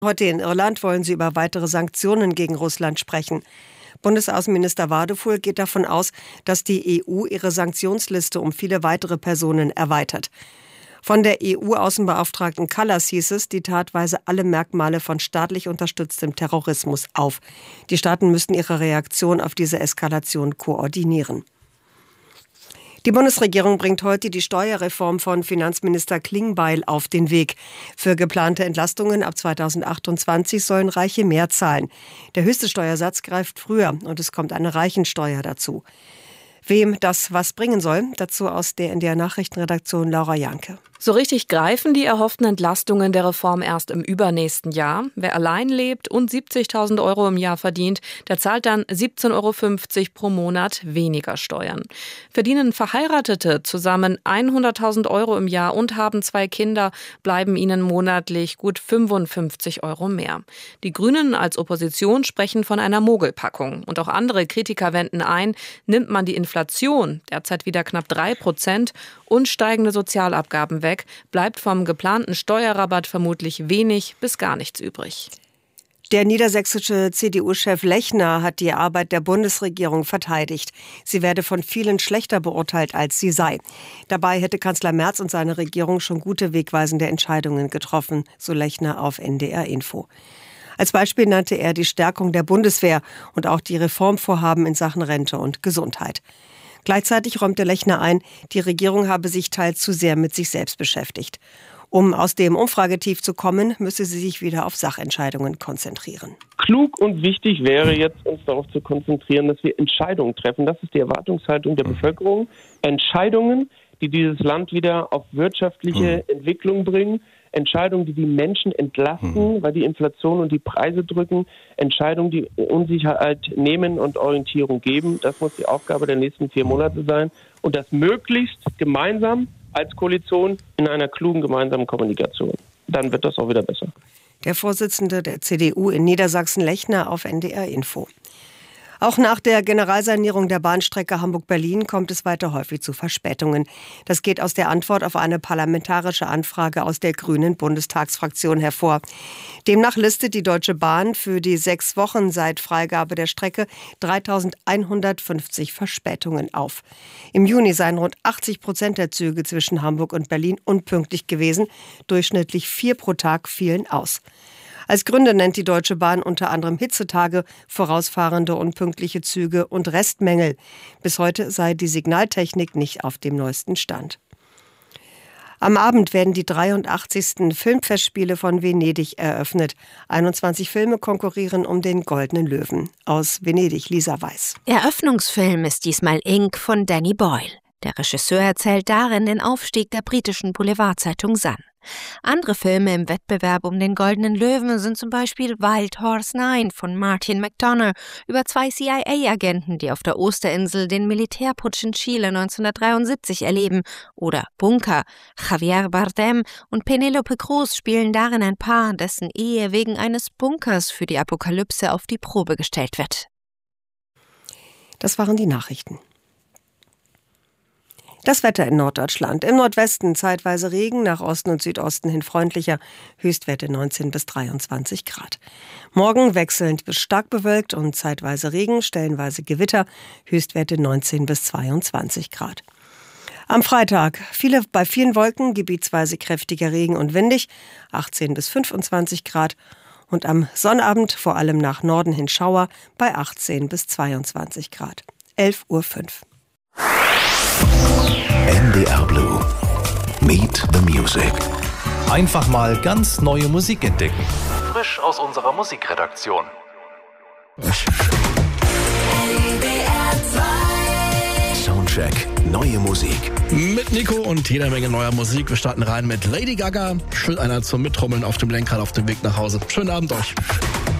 Heute in Irland wollen sie über weitere Sanktionen gegen Russland sprechen. Bundesaußenminister Wadefuhl geht davon aus, dass die EU ihre Sanktionsliste um viele weitere Personen erweitert. Von der EU-Außenbeauftragten Kallas hieß es, die Tat weise alle Merkmale von staatlich unterstütztem Terrorismus auf. Die Staaten müssten ihre Reaktion auf diese Eskalation koordinieren. Die Bundesregierung bringt heute die Steuerreform von Finanzminister Klingbeil auf den Weg. Für geplante Entlastungen ab 2028 sollen Reiche mehr zahlen. Der höchste Steuersatz greift früher und es kommt eine Reichensteuer dazu. Wem das was bringen soll, dazu aus der NDR Nachrichtenredaktion Laura Janke. So richtig greifen die erhofften Entlastungen der Reform erst im übernächsten Jahr. Wer allein lebt und 70.000 € im Jahr verdient, der zahlt dann 17,50 € pro Monat weniger Steuern. Verdienen Verheiratete zusammen 100.000 € im Jahr und haben 2 Kinder, bleiben ihnen monatlich gut 55 € mehr. Die Grünen als Opposition sprechen von einer Mogelpackung. Und auch andere Kritiker wenden ein, nimmt man die Inflation, derzeit wieder knapp 3%, und steigende Sozialabgaben weg, bleibt vom geplanten Steuerrabatt vermutlich wenig bis gar nichts übrig. Der niedersächsische CDU-Chef Lechner hat die Arbeit der Bundesregierung verteidigt. Sie werde von vielen schlechter beurteilt, als sie sei. Dabei hätte Kanzler Merz und seine Regierung schon gute wegweisende Entscheidungen getroffen, so Lechner auf NDR Info. Als Beispiel nannte er die Stärkung der Bundeswehr und auch die Reformvorhaben in Sachen Rente und Gesundheit. Gleichzeitig räumte Lechner ein, die Regierung habe sich teils zu sehr mit sich selbst beschäftigt. Um aus dem Umfragetief zu kommen, müsse sie sich wieder auf Sachentscheidungen konzentrieren. Klug und wichtig wäre jetzt, uns darauf zu konzentrieren, dass wir Entscheidungen treffen. Das ist die Erwartungshaltung der Bevölkerung. Entscheidungen, die dieses Land wieder auf wirtschaftliche Entwicklung bringen. Entscheidungen, die die Menschen entlasten, weil die Inflation und die Preise drücken. Entscheidungen, die Unsicherheit nehmen und Orientierung geben. Das muss die Aufgabe der nächsten 4 Monate sein. Und das möglichst gemeinsam als Koalition in einer klugen gemeinsamen Kommunikation. Dann wird das auch wieder besser. Der Vorsitzende der CDU in Niedersachsen, Lechner, auf NDR Info. Auch nach der Generalsanierung der Bahnstrecke Hamburg-Berlin kommt es weiter häufig zu Verspätungen. Das geht aus der Antwort auf eine parlamentarische Anfrage aus der Grünen Bundestagsfraktion hervor. Demnach listet die Deutsche Bahn für die 6 Wochen seit Freigabe der Strecke 3.150 Verspätungen auf. Im Juni seien rund 80% der Züge zwischen Hamburg und Berlin unpünktlich gewesen. Durchschnittlich 4 pro Tag fielen aus. Als Gründe nennt die Deutsche Bahn unter anderem Hitzetage, vorausfahrende unpünktliche Züge und Restmängel. Bis heute sei die Signaltechnik nicht auf dem neuesten Stand. Am Abend werden die 83. Filmfestspiele von Venedig eröffnet. 21 Filme konkurrieren um den Goldenen Löwen. Aus Venedig, Lisa Weiß. Eröffnungsfilm ist diesmal Ink von Danny Boyle. Der Regisseur erzählt darin den Aufstieg der britischen Boulevardzeitung Sun. Andere Filme im Wettbewerb um den Goldenen Löwen sind zum Beispiel Wild Horse 9 von Martin McDonagh über 2 CIA-Agenten, die auf der Osterinsel den Militärputsch in Chile 1973 erleben, oder Bunker. Javier Bardem und Penélope Cruz spielen darin ein Paar, dessen Ehe wegen eines Bunkers für die Apokalypse auf die Probe gestellt wird. Das waren die Nachrichten. Das Wetter in Norddeutschland. Im Nordwesten zeitweise Regen, nach Osten und Südosten hin freundlicher. Höchstwerte 19 bis 23 Grad. Morgen wechselnd bis stark bewölkt und zeitweise Regen, stellenweise Gewitter. Höchstwerte 19 bis 22 Grad. Am Freitag bei vielen Wolken, gebietsweise kräftiger Regen und windig. 18 bis 25 Grad. Und am Sonnabend vor allem nach Norden hin Schauer bei 18 bis 22 Grad. 11:05 Uhr. NDR Blue. Meet the Music. Einfach mal ganz neue Musik entdecken. Frisch aus unserer Musikredaktion. Soundcheck. Neue Musik. Mit Nico und jeder Menge neuer Musik. Wir starten rein mit Lady Gaga. Schön einer zum Mittrommeln auf dem Lenkrad auf dem Weg nach Hause. Schönen Abend euch.